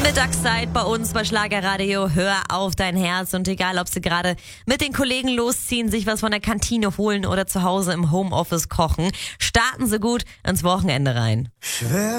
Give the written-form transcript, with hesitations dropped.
Mittagszeit bei uns bei Schlagerradio. Hör auf dein Herz. Und egal, ob sie gerade mit den Kollegen losziehen, sich was von der Kantine holen oder zu Hause im Homeoffice kochen, starten sie gut ins Wochenende rein.